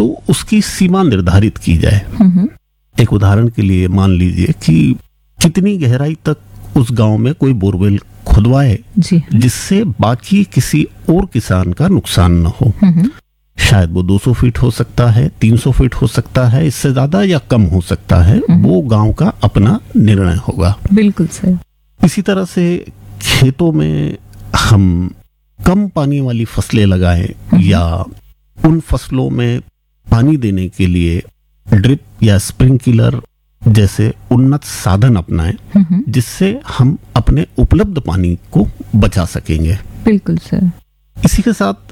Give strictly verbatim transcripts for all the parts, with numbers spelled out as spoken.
तो उसकी सीमा निर्धारित की जाए। एक उदाहरण के लिए मान लीजिए कि कितनी गहराई तक उस गांव में कोई बोरवेल खुदवाए जिससे बाकी किसी और किसान का नुकसान न हो। शायद वो दो सौ फीट हो सकता है, तीन सौ फीट हो सकता है, इससे ज्यादा या कम हो सकता है, वो गांव का अपना निर्णय होगा। बिल्कुल सर। इसी तरह से खेतों में हम कम पानी वाली फसलें लगाएं या उन फसलों में पानी देने के लिए ड्रिप या स्प्रिंकलर जैसे उन्नत साधन अपनाएं जिससे हम अपने उपलब्ध पानी को बचा सकेंगे। बिल्कुल सर। इसी के साथ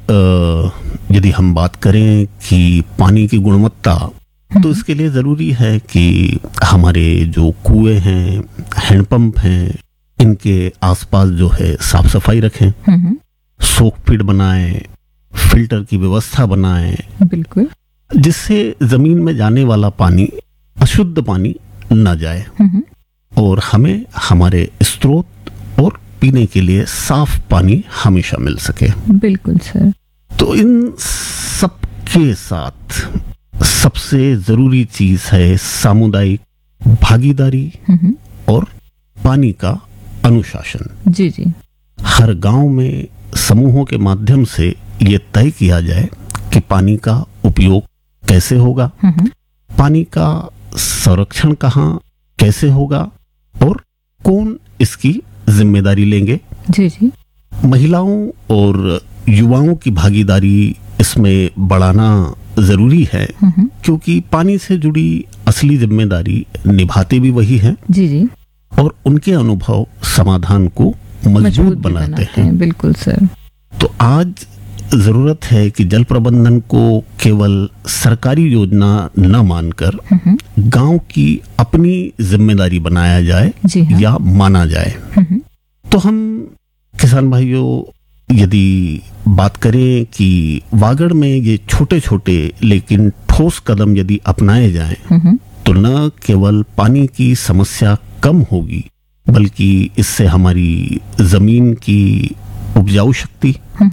यदि हम बात करें कि पानी की गुणवत्ता, तो इसके लिए जरूरी है कि हमारे जो कुएं हैं, हैंडपंप हैं, इनके आसपास जो है साफ सफाई रखें, सोक पिट बनाएं, फिल्टर की व्यवस्था बनाएं। बिल्कुल। जिससे जमीन में जाने वाला पानी अशुद्ध पानी न जाए और हमें हमारे स्रोत और पीने के लिए साफ पानी हमेशा मिल सके। बिल्कुल सर। तो इन सब के साथ सबसे जरूरी चीज है सामुदायिक भागीदारी और पानी का अनुशासन। जी जी। हर गांव में समूहों के माध्यम से ये तय किया जाए कि पानी का उपयोग कैसे होगा, पानी का संरक्षण कहाँ कैसे होगा और कौन इसकी जिम्मेदारी लेंगे। जी जी। महिलाओं और युवाओं की भागीदारी इसमें बढ़ाना जरूरी है क्योंकि पानी से जुड़ी असली जिम्मेदारी निभाते भी वही हैं। जी जी। और उनके अनुभव समाधान को मजबूत बनाते, बनाते हैं।, हैं। बिल्कुल सर। तो आज जरूरत है कि जल प्रबंधन को केवल सरकारी योजना न मानकर गांव की अपनी जिम्मेदारी बनाया जाए हाँ। या माना जाए। तो हम किसान भाइयों यदि बात करें कि वागड़ में ये छोटे छोटे लेकिन ठोस कदम यदि अपनाए जाएं तो न केवल पानी की समस्या कम होगी बल्कि इससे हमारी जमीन की उपजाऊ शक्ति,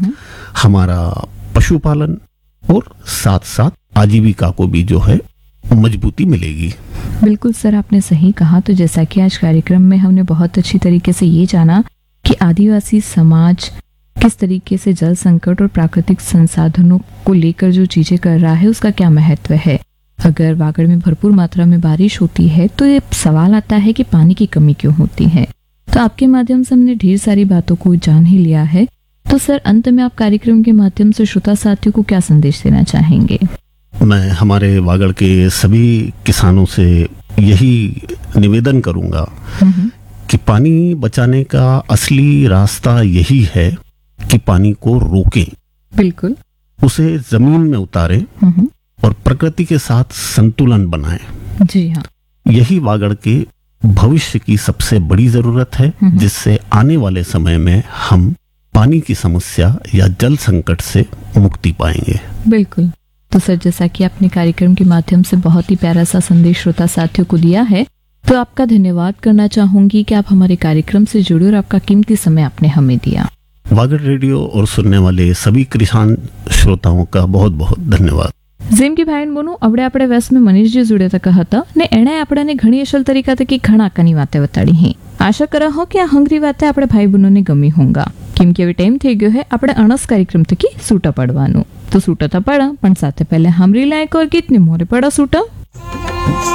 हमारा पशुपालन और साथ साथ आजीविका को भी जो है मजबूती मिलेगी। बिल्कुल सर, आपने सही कहा। तो जैसा कि आज कार्यक्रम में हमने बहुत अच्छी तरीके से ये जाना कि आदिवासी समाज किस तरीके से जल संकट और प्राकृतिक संसाधनों को लेकर जो चीजें कर रहा है उसका क्या महत्व है। अगर वागड़ में भरपूर मात्रा में बारिश होती है तो ये सवाल आता है कि पानी की कमी क्यों होती है। तो आपके माध्यम से हमने ढेर सारी बातों को जान ही लिया है। तो सर अंत में आप कार्यक्रम के माध्यम से श्रोता साथियों को क्या संदेश देना चाहेंगे? मैं हमारे वागड़ के सभी किसानों से यही निवेदन करूंगा कि पानी बचाने का असली रास्ता यही है कि पानी को रोकें। बिल्कुल। उसे जमीन में उतारें और प्रकृति के साथ संतुलन बनाएं। जी हाँ। यही वागड़ के भविष्य की सबसे बड़ी जरूरत है जिससे आने वाले समय में हम पानी की समस्या या जल संकट से मुक्ति पाएंगे। बिल्कुल। तो सर जैसा कि आपने कार्यक्रम के माध्यम से बहुत ही प्यारा सा संदेश श्रोता साथियों को दिया है, तो आपका धन्यवाद करना चाहूंगी कि आप हमारे कार्यक्रम से जुड़े और आपका कीमती समय आपने हमें दिया। वागड़ रेडियो और सुनने वाले सभी किसान श्रोताओं का बहुत बहुत धन्यवाद। જેમ કે ભાઈ બોનું આપણે આપણે વેસ્ટમાં મનીષજી જોડે તક હતા ને એણે આપણને ઘણી અસલ તરીકા તકી ઘણા કની વાતે બતાડી હે। આશા કરા હો કે આ હંગરી વાતે આપણે ભાઈ બોનોને ગમી હોંગા કેમ કે હવે ટાઈમ થઈ ગયો હે આપણે અણસ કાર્યક્રમ તકી સૂટા પડવાનું। તો સૂટા તો પડા પણ સાથે પહેલે હામરી લાયક ઓર ગીતને મોરે પડા સૂટા।